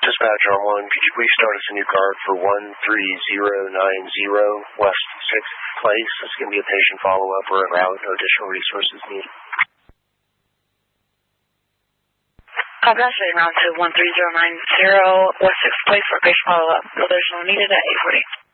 Dispatcher on 1, could you please start us a new card for 13090 West 6th Place? It's going to be a patient follow-up or a route, no additional resources needed. Copy that, round to 13090 West 6th Place for patient follow-up. No additional needed at 8:40.